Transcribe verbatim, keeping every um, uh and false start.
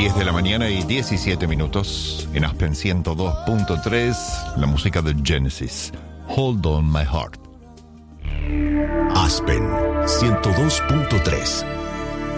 diez de la mañana y diecisiete minutos. En Aspen ciento dos punto tres, la música de Genesis, Hold On My Heart. Aspen ciento dos punto tres.